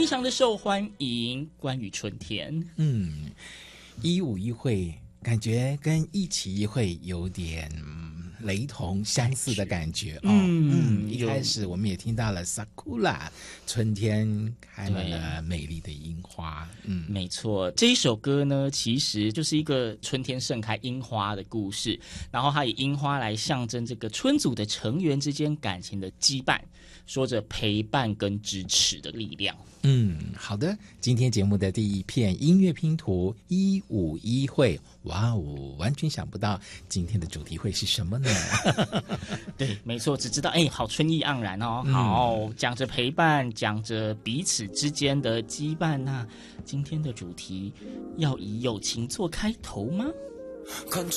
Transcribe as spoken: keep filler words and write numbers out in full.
非常的受欢迎。关于春天， 嗯，一舞一会感觉跟一期一会有点雷同相似的感觉哦。嗯，一开始我们也听到了 Sakura， 春天开满了美丽的樱花。嗯， 没错，这一首歌呢，其实就是一个春天盛开樱花的故事，然后它以樱花来象征这个春组的成员之间感情的羁绊，说着陪伴跟支持的力量。 嗯，好的，今天节目的第一片音乐拼图一舞一会，哇哦，完全想不到今天的主题会是什么呢？ 对，没错，只知道哎，好春意盎然哦。好，讲着陪伴，讲着彼此之间的羁绊。那今天的主题要以友情做开头吗？